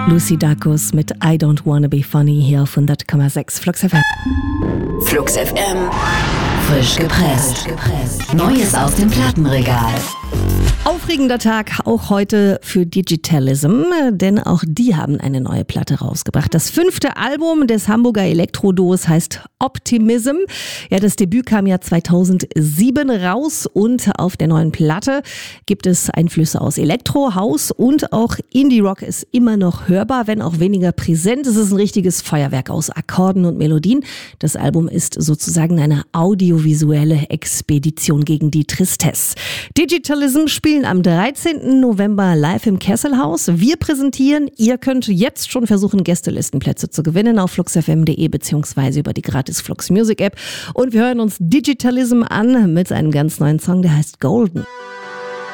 Lucy Dacus mit I Don't Wanna Be Funny hier auf 100,6 Flux FM. Flux FM. Frisch gepresst. Neues aus dem Plattenregal. Aufregender Tag auch heute für Digitalism, denn auch die haben eine neue Platte rausgebracht. Das 5. Album des Hamburger Elektroduos heißt Optimism. Ja, das Debüt kam ja 2007 raus und auf der neuen Platte gibt es Einflüsse aus Elektro, House und auch Indie-Rock ist immer noch hörbar, wenn auch weniger präsent. Es ist ein richtiges Feuerwerk aus Akkorden und Melodien. Das Album ist sozusagen eine audiovisuelle Expedition gegen die Tristesse. Digitalism spielen am 13. November live im Kesselhaus. Wir präsentieren, ihr könnt jetzt schon versuchen, Gästelistenplätze zu gewinnen auf fluxfm.de bzw. über die gratis Flux Music App. Und wir hören uns Digitalism an mit einem ganz neuen Song, der heißt Golden.